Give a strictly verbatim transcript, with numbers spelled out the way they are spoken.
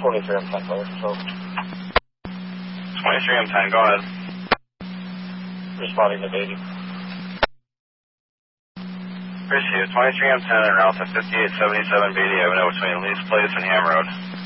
twenty-three M ten, fire control. twenty-three M ten, go ahead. Responding to Beatty. Appreciate it. twenty-three M ten en route to fifty-eight seventy-seven Beatty Avenue between Lee's Place and Ham Road.